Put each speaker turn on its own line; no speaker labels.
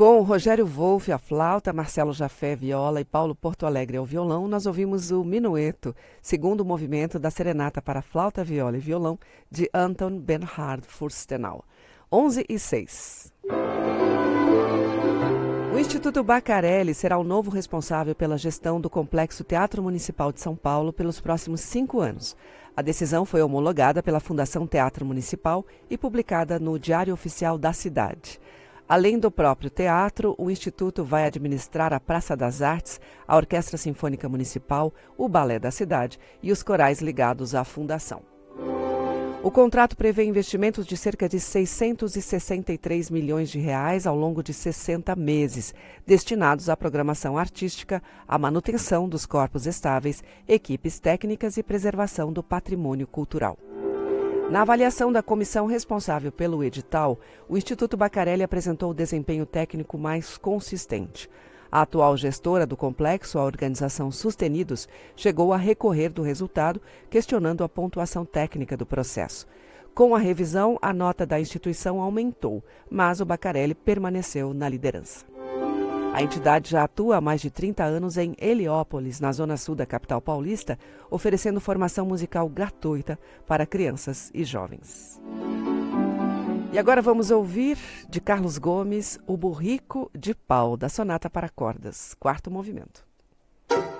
Com Rogério Wolff, a flauta, Marcelo Jafé, viola e Paulo Porto Alegre ao violão, nós ouvimos o Minueto, segundo movimento da Serenata para flauta, viola e violão, de Anton Bernhard Furstenau. 11:06. O Instituto Bacarelli será o novo responsável pela gestão do Complexo Teatro Municipal de São Paulo pelos próximos 5 anos. A decisão foi homologada pela Fundação Teatro Municipal e publicada no Diário Oficial da cidade. Além do próprio teatro, o Instituto vai administrar a Praça das Artes, a Orquestra Sinfônica Municipal, o Balé da Cidade e os corais ligados à Fundação. O contrato prevê investimentos de cerca de 663 milhões de reais ao longo de 60 meses, destinados à programação artística, à manutenção dos corpos estáveis, equipes técnicas e preservação do patrimônio cultural. Na avaliação da comissão responsável pelo edital, o Instituto Bacarelli apresentou o desempenho técnico mais consistente. A atual gestora do complexo, a organização Sustenidos, chegou a recorrer do resultado, questionando a pontuação técnica do processo. Com a revisão, a nota da instituição aumentou, mas o Bacarelli permaneceu na liderança. A entidade já atua há mais de 30 anos em Heliópolis, na zona sul da capital paulista, oferecendo formação musical gratuita para crianças e jovens. E agora vamos ouvir, de Carlos Gomes, o Burrico de Pau, da Sonata para Cordas, quarto movimento.